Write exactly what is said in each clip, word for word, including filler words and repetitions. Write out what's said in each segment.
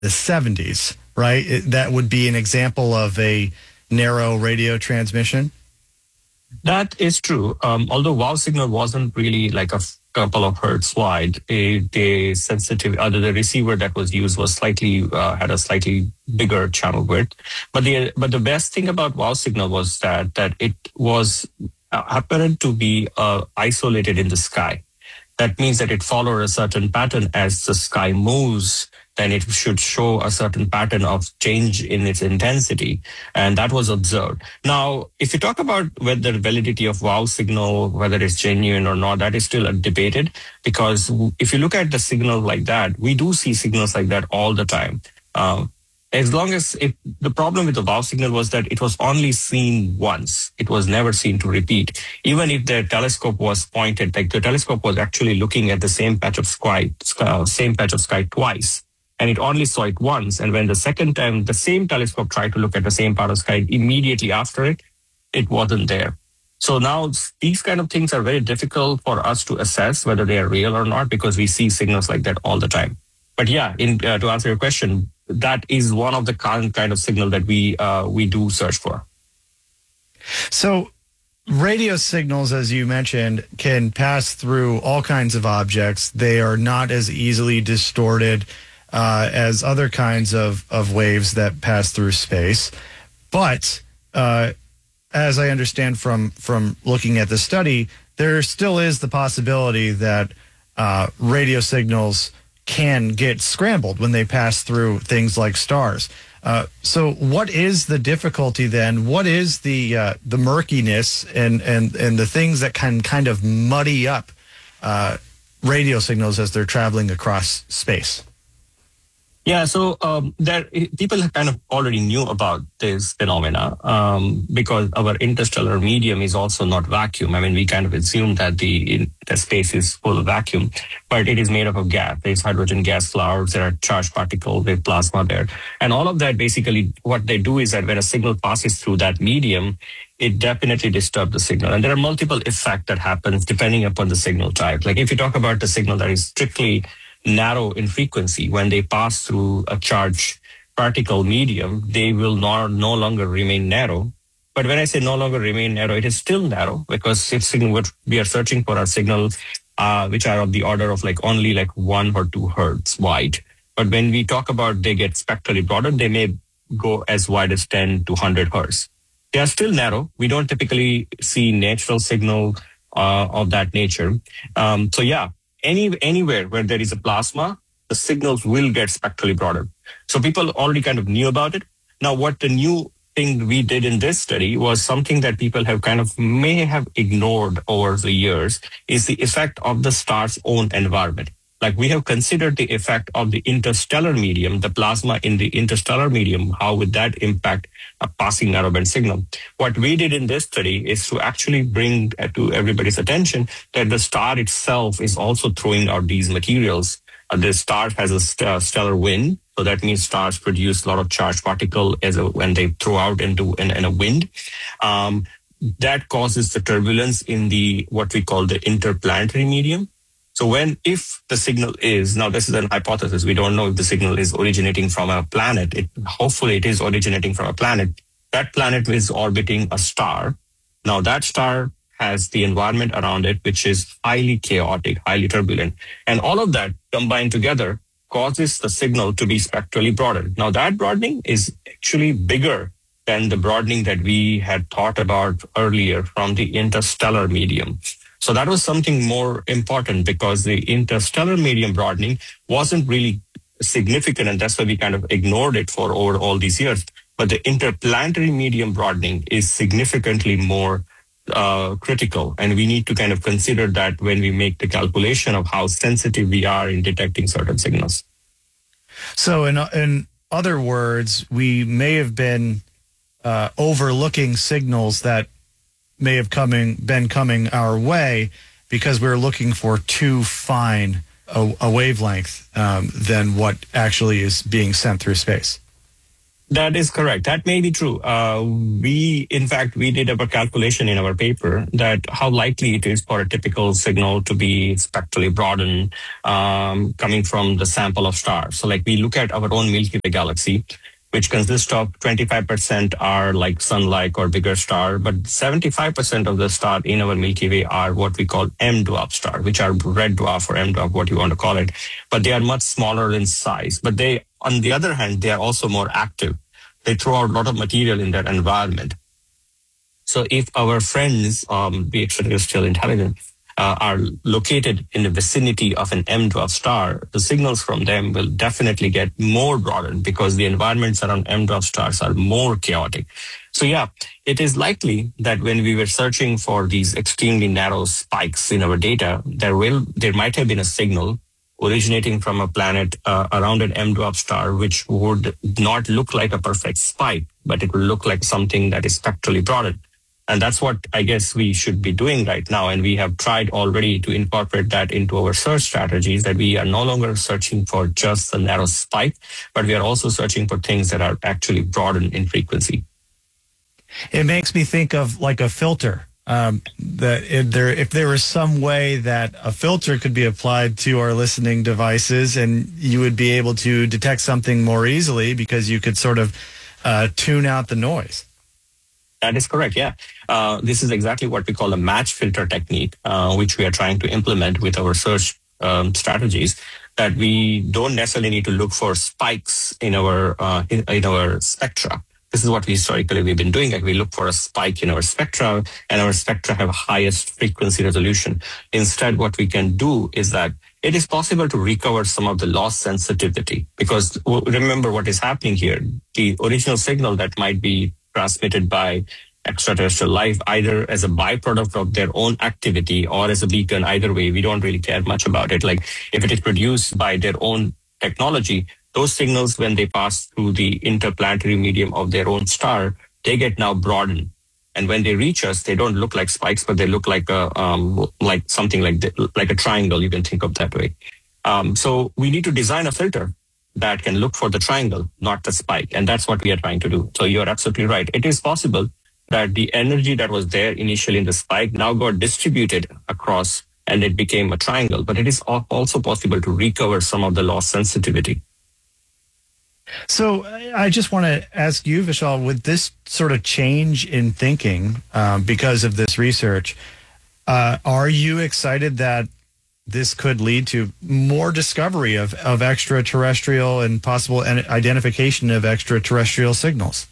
the seventies, right? It, that would be an example of a narrow radio transmission. That is true. Um, although wow signal wasn't really like a f- couple of hertz wide, it, the sensitive, other the receiver that was used was slightly uh, had a slightly bigger channel width. But the but the best thing about wow signal was that that it was uh, apparent to be uh, isolated in the sky. That means that it followed a certain pattern as the sky moves. Then it should show a certain pattern of change in its intensity. And that was observed. Now, if you talk about whether the validity of wow signal, whether it's genuine or not, that is still debated. Because if you look at the signal like that, we do see signals like that all the time. Um, as long as it, the problem with the wow signal was that it was only seen once. It was never seen to repeat. Even if the telescope was pointed, like the telescope was actually looking at the same patch of sky, uh, same patch of sky twice. And it only saw it once. And when the second time the same telescope tried to look at the same part of sky immediately after it, it wasn't there. So now these kind of things are very difficult for us to assess whether they are real or not, because we see signals like that all the time. But yeah, in, uh, to answer your question, that is one of the kind kind of signal that we uh, we do search for. So radio signals, as you mentioned, can pass through all kinds of objects. They are not as easily distorted Uh, as other kinds of, of waves that pass through space. But uh, as I understand from, from looking at the study, there still is the possibility that uh, radio signals can get scrambled when they pass through things like stars. Uh, so what is the difficulty then? What is the uh, the murkiness and, and, and the things that can kind of muddy up uh, radio signals as they're traveling across space? Yeah, so um, there people kind of already knew about this phenomena um, because our interstellar medium is also not vacuum. I mean, we kind of assume that the, in, the space is full of vacuum, but it is made up of gas. There's hydrogen gas clouds, there are charged particles, there's plasma there. And all of that, basically, what they do is that when a signal passes through that medium, it definitely disturbs the signal. And there are multiple effects that happens depending upon the signal type. Like if you talk about the signal that is strictly narrow in frequency, when they pass through a charged particle medium, they will not, no longer remain narrow. But when I say no longer remain narrow, it is still narrow, because if signal, what we are searching for are signals uh, which are of the order of like only like one or two hertz wide. But when we talk about they get spectrally broadened, they may go as wide as ten to one hundred hertz. They are still narrow. We don't typically see natural signal uh, of that nature. Um, so yeah, Any anywhere where there is a plasma, the signals will get spectrally broadened. So people already kind of knew about it. Now, what the new thing we did in this study was something that people have kind of may have ignored over the years, is the effect of the star's own environment. Like we have considered the effect of the interstellar medium, the plasma in the interstellar medium, how would that impact a passing narrowband signal? What we did in this study is to actually bring to everybody's attention that the star itself is also throwing out these materials. Uh, the star has a st- stellar wind, so that means stars produce a lot of charged particle as a, when they throw out into in, in a wind. Um, that causes the turbulence in the what we call the interplanetary medium. So when, if the signal is, now this is an hypothesis, we don't know if the signal is originating from a planet. It, hopefully it is originating from a planet. That planet is orbiting a star. Now that star has the environment around it, which is highly chaotic, highly turbulent. And all of that combined together causes the signal to be spectrally broadened. Now that broadening is actually bigger than the broadening that we had thought about earlier from the interstellar medium. So that was something more important, because the interstellar medium broadening wasn't really significant, and that's why we kind of ignored it for over all these years. But the interplanetary medium broadening is significantly more uh, critical, and we need to kind of consider that when we make the calculation of how sensitive we are in detecting certain signals. So in, in other words, we may have been uh, overlooking signals that may have coming been coming our way because we were looking for too fine a, a wavelength um, than what actually is being sent through space. That is correct. That may be true. Uh, we, in fact, we did a calculation in our paper that how likely it is for a typical signal to be spectrally broadened um, coming from the sample of stars. So like we look at our own Milky Way galaxy, which consists of twenty-five percent are like sun-like or bigger star, but seventy-five percent of the star in our Milky Way are what we call M-dwarf star, which are red dwarf or M-dwarf, what you want to call it. But they are much smaller in size. But they, on the other hand, they are also more active. They throw out a lot of material in that environment. So if our friends, um, the extraterrestrial intelligence, uh, are located in the vicinity of an M-dwarf star, the signals from them will definitely get more broadened because the environments around M-dwarf stars are more chaotic. So yeah, it is likely that when we were searching for these extremely narrow spikes in our data, there will there might have been a signal originating from a planet uh, around an M-dwarf star, which would not look like a perfect spike, but it will look like something that is spectrally broadened. And that's what I guess we should be doing right now. And we have tried already to incorporate that into our search strategies, that we are no longer searching for just a narrow spike, but we are also searching for things that are actually broadened in frequency. It makes me think of like a filter. Um, that if there, if there was some way that a filter could be applied to our listening devices and you would be able to detect something more easily because you could sort of uh, tune out the noise. That is correct, yeah. Uh, this is exactly what we call a match filter technique, uh, which we are trying to implement with our search um, strategies, that we don't necessarily need to look for spikes in our uh, in, in our spectra. This is what we historically we've been doing. Like we look for a spike in our spectra, and our spectra have highest frequency resolution. Instead, what we can do is that it is possible to recover some of the lost sensitivity, because remember what is happening here. The original signal that might be transmitted by extraterrestrial life, either as a byproduct of their own activity or as a beacon, either way, we don't really care much about it. Like if it is produced by their own technology, those signals, when they pass through the interplanetary medium of their own star, they get now broadened. And when they reach us, they don't look like spikes, but they look like a um, like something like the, like a triangle. You can think of that way. Um, so we need to design a filter that can look for the triangle, not the spike. And that's what we are trying to do. So you're absolutely right. It is possible that the energy that was there initially in the spike now got distributed across and it became a triangle. But it is also possible to recover some of the lost sensitivity. So I just want to ask you, Vishal, with this sort of change in thinking um, because of this research, uh, are you excited that this could lead to more discovery of, of extraterrestrial and possible identification of extraterrestrial signals?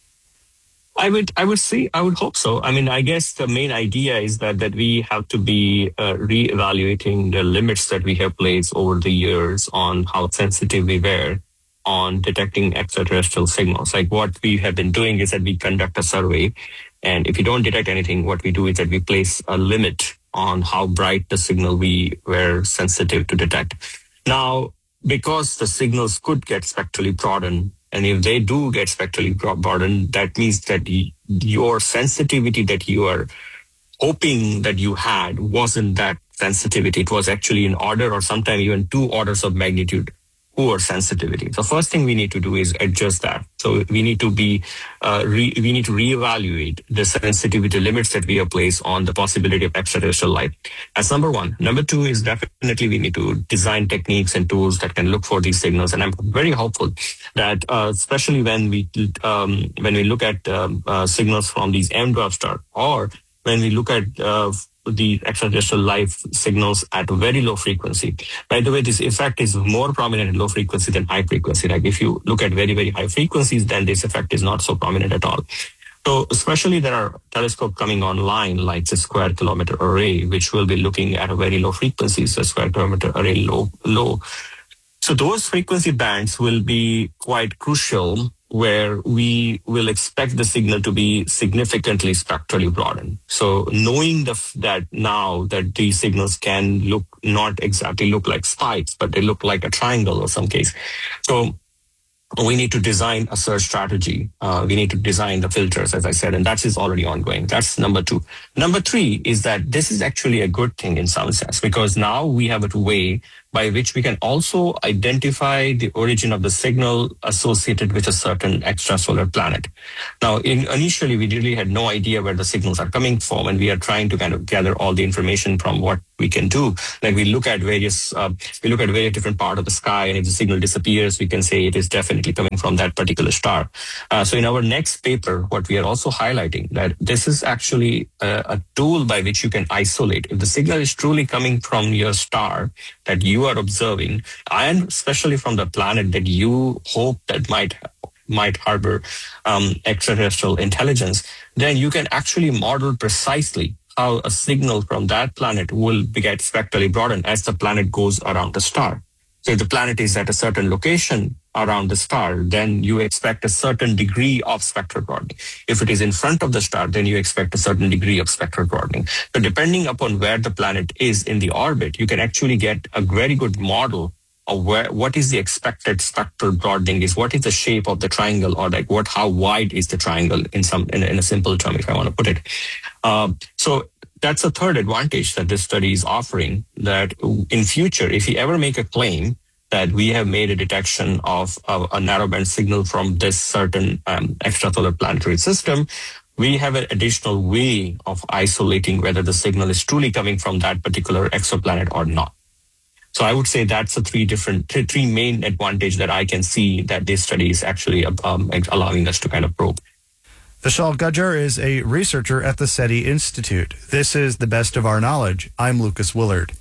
I would, I would say, I would hope so. I mean, I guess the main idea is that that we have to be uh, reevaluating the limits that we have placed over the years on how sensitive we were on detecting extraterrestrial signals. Like what we have been doing is that we conduct a survey, and if you don't detect anything, what we do is that we place a limit on how bright the signal we were sensitive to detect. Now, because the signals could get spectrally broadened, and if they do get spectrally broadened, that means that the, your sensitivity that you are hoping that you had wasn't that sensitivity. It was actually an order or sometimes even two orders of magnitude poor sensitivity. So first thing we need to do is adjust that. So we need to be, uh, re- we need to reevaluate the sensitivity limits that we have placed on the possibility of extraterrestrial life. That's number one. Number two is definitely we need to design techniques and tools that can look for these signals. And I'm very hopeful that, uh, especially when we um, when we look at um, uh, signals from these M-dwarf stars, or when we look at uh, the extraterrestrial life signals at a very low frequency. By the way, this effect is more prominent at low frequency than high frequency. Like if you look at very, very high frequencies, then this effect is not so prominent at all. So especially there are telescopes coming online like the Square Kilometre Array, which will be looking at a very low frequencies, the Square Kilometre Array low, low. So those frequency bands will be quite crucial, where we will expect the signal to be significantly spectrally broadened. So knowing the, that now that these signals can look, not exactly look like spikes, but they look like a triangle or some case. So we need to design a search strategy. Uh, we need to design the filters, as I said, and that is already ongoing. That's number two. Number three is that this is actually a good thing in some sense, because now we have a way by which we can also identify the origin of the signal associated with a certain extrasolar planet. Now, in, initially, we really had no idea where the signals are coming from, and we are trying to kind of gather all the information from what we can do. Like we look at various, uh, we look at various different parts of the sky, and if the signal disappears, we can say it is definitely coming from that particular star. Uh, so in our next paper, what we are also highlighting that this is actually a, a tool by which you can isolate. If the signal is truly coming from your star that you are observing, and especially from the planet that you hope that might might harbor um, extraterrestrial intelligence, then you can actually model precisely how a signal from that planet will get spectrally broadened as the planet goes around the star. So if the planet is at a certain location around the star, then you expect a certain degree of spectral broadening. If it is in front of the star, then you expect a certain degree of spectral broadening. So depending upon where the planet is in the orbit, you can actually get a very good model of where, what is the expected spectral broadening is, what is the shape of the triangle, or like what, how wide is the triangle in some, in, in a simple term, if I want to put it. Uh, so that's a third advantage that this study is offering, that in future, if you ever make a claim that we have made a detection of a, a narrowband signal from this certain um, extrasolar planetary system, we have an additional way of isolating whether the signal is truly coming from that particular exoplanet or not. So I would say that's the three different, three, three main advantage that I can see that this study is actually um, allowing us to kind of probe. Vishal Gujjar is a researcher at the SETI Institute. This is The Best of Our Knowledge. I'm Lucas Willard.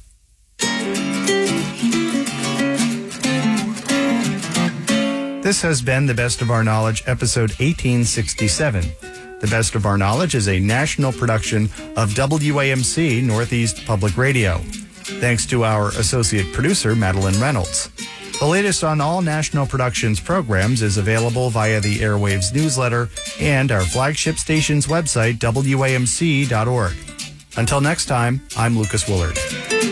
This has been The Best of Our Knowledge, episode eighteen sixty-seven. The Best of Our Knowledge is a national production of W A M C Northeast Public Radio. Thanks to our associate producer, Madeline Reynolds. The latest on all National Productions programs is available via the Airwaves newsletter and our flagship station's website, W A M C dot org. Until next time, I'm Lucas Willard.